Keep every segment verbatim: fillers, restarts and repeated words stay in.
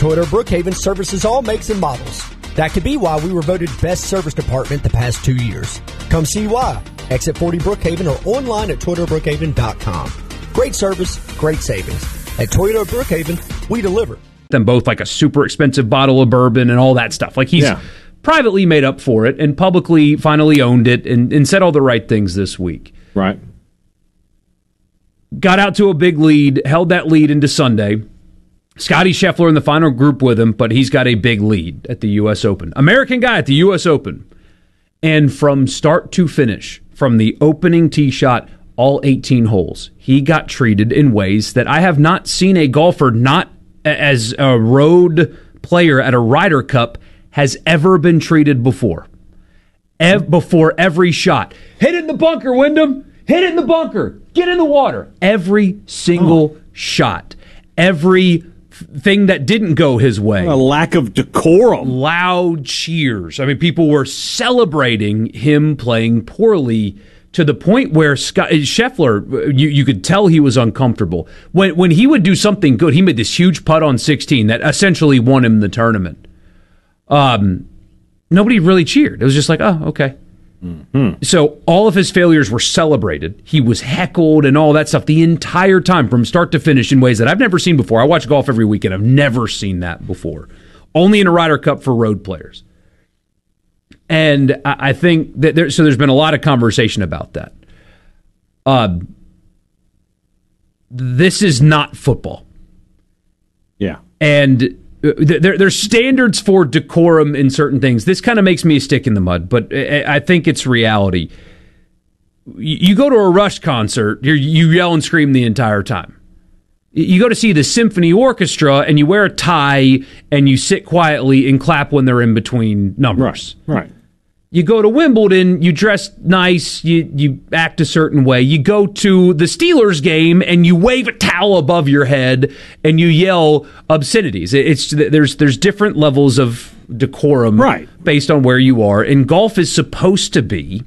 Toyota Brookhaven services all makes and models. That could be why we were voted best service department the past two years. Come see why. Exit forty Brookhaven or online at toyota brookhaven dot com. Great service, great savings. At Toyota Brookhaven, we deliver. Them both like a super expensive bottle of bourbon and all that stuff. Like he's yeah. privately made up for it and publicly finally owned it and, and said all the right things this week. Right. Got out to a big lead, held that lead into Sunday. Scotty Scheffler in the final group with him, but he's got a big lead at the U S Open. American guy at the U S Open. And from start to finish, from the opening tee shot, all eighteen holes, he got treated in ways that I have not seen a golfer, not as a road player at a Ryder Cup, has ever been treated before. Ev- before every shot. Hit it in the bunker, Wyndham. Hit it in the bunker. Get in the water. Every single oh. shot. Every thing that didn't go his way. A lack of decorum. Loud cheers. I mean, people were celebrating him playing poorly to the point where Scott, Scheffler, you, you could tell he was uncomfortable. When when he would do something good, he made this huge putt on sixteen that essentially won him the tournament. Um, nobody really cheered. It was just like, oh, okay. Mm-hmm. So all of his failures were celebrated. He was heckled and all that stuff the entire time from start to finish in ways that I've never seen before. I watch golf every weekend. I've never seen that before. Only in a Ryder Cup for road players. And I think that there, so there's been a lot of conversation about that. Uh, this is not football. Yeah. And there, there's standards for decorum in certain things. This kind of makes me a stick in the mud, but I think it's reality. You go to a Rush concert, you yell and scream the entire time. You go to see the symphony orchestra, and you wear a tie, and you sit quietly and clap when they're in between numbers. Right, right. You go to Wimbledon, you dress nice, you, you act a certain way. You go to the Steelers game, and you wave a towel above your head, and you yell obscenities. It's there's there's different levels of decorum right. based on where you are. And golf is supposed to be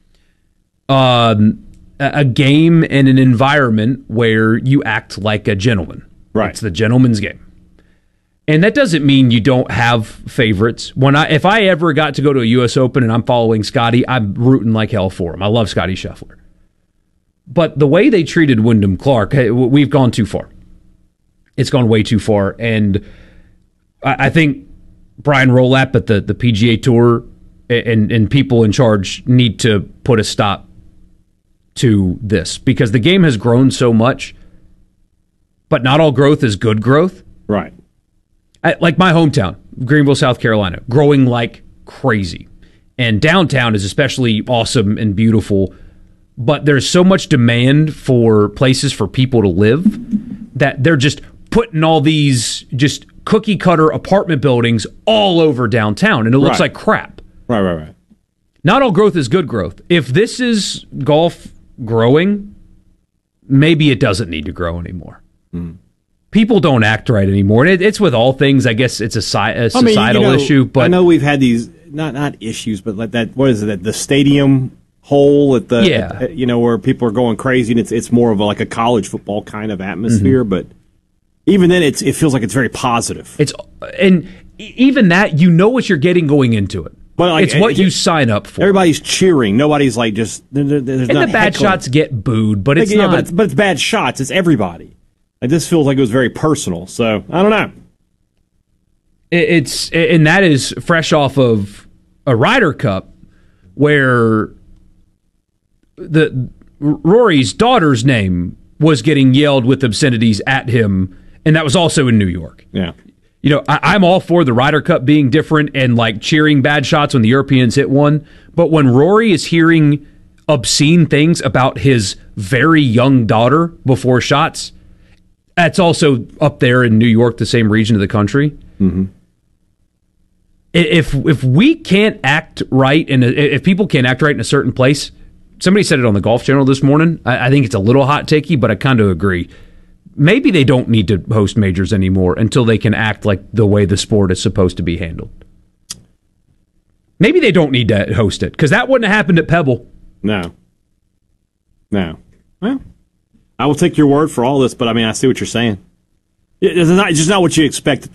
um, a game and an environment where you act like a gentleman. Right. It's the gentleman's game. And that doesn't mean you don't have favorites. When I, if I ever got to go to a U S Open and I'm following Scotty, I'm rooting like hell for him. I love Scotty Scheffler. But the way they treated Wyndham Clark, we've gone too far. It's gone way too far. And I, I think Brian Rolap at the, the P G A Tour and, and people in charge need to put a stop to this. Because the game has grown so much, but not all growth is good growth. Right. Like my hometown, Greenville, South Carolina, growing like crazy. And downtown is especially awesome and beautiful. But there's so much demand for places for people to live that they're just putting all these just cookie cutter apartment buildings all over downtown. And it looks right. like crap. Right, right, right. Not all growth is good growth. If this is golf growing, maybe it doesn't need to grow anymore. Mm. People don't act right anymore. It, it's with all things. I guess it's a, a societal I mean, you know, issue. But I know we've had these not not issues, but like that. What is it? The stadium hole at the yeah. At, you know, where people are going crazy, and it's it's more of a, like a college football kind of atmosphere. Mm-hmm. But even then, it's it feels like it's very positive. It's and even that you know what you're getting going into it. But like, it's what it, you sign up for. Everybody's cheering. Nobody's like just there, there's and not the bad heckling. shots get booed, but it's like, yeah, not. But it's, but it's bad shots. It's everybody. Like, this feels like it was very personal, so I don't know. It's and that is fresh off of a Ryder Cup where the Rory's daughter's name was getting yelled with obscenities at him, and that was also in New York. Yeah, you know, I, I'm all for the Ryder Cup being different and like cheering bad shots when the Europeans hit one, but when Rory is hearing obscene things about his very young daughter before shots. That's also up there in New York, the same region of the country. Mm-hmm. If if we can't act right, and if people can't act right in a certain place, somebody said it on the Golf Channel this morning. I, I think it's a little hot takey, but I kind of agree. Maybe they don't need to host majors anymore until they can act like the way the sport is supposed to be handled. Maybe they don't need to host it, because that wouldn't have happened at Pebble. No. No. Well, I will take your word for all this, but I mean, I see what you're saying. It's, not, it's just not what you expect